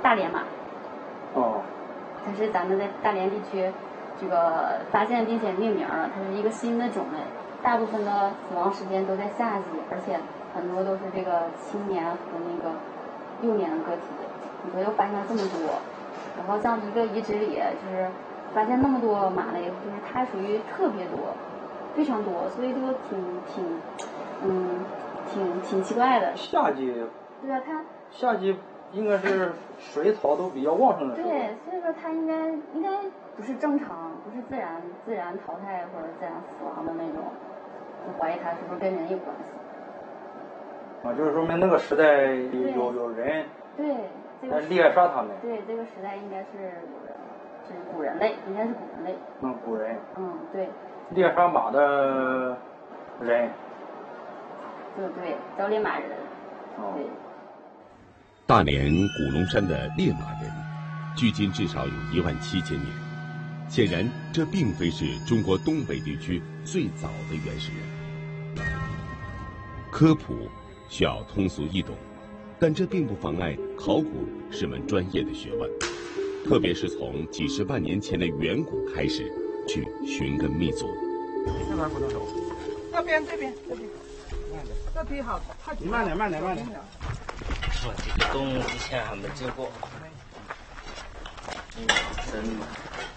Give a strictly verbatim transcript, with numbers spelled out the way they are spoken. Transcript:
大连马。 哦。 它是咱们在大连地区这个发现并且命名了，它是一个新的种类。大部分的死亡时间都在夏季，而且很多都是这个青年和那个幼年的个体。你说又发现了这么多，然后像一个遗址里就是发现那么多马类，就是它属于特别多，非常多，所以就挺挺嗯挺挺奇怪的。 夏季。 对啊，它夏季应该是水草都比较旺盛的时候。 对，所以说它应该应该不是正常，不是自然自然淘汰或者自然死亡的那种。我怀疑它是不是跟人有关系？ 啊，就是说明那个时代有有人。 对。这个猎杀他们。 对，这个时代应该是有人，是古人类，应该是古人类。 嗯，古人。 嗯，对。 猎杀马的人。 对对，叫猎马人。 哦。 对。 大连古龙山的猎马人，距今至少有一万七千年。显然，这并非是中国东北地区最早的原始人。科普需要通俗易懂。但这并不妨碍考古是门专业的学问，特别是从几十万年前的远古开始去寻根觅祖。 这边不能走，那边这边这边，慢点，这地好，太慢点慢点慢点。 我这个洞之前还没进过，嗯，真的。